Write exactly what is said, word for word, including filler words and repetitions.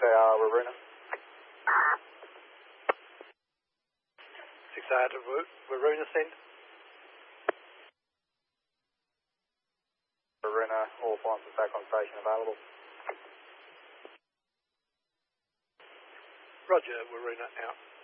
R, Waruna. six A R to Waruna, send. Waruna, all flights back on station available. Roger, Waruna, out.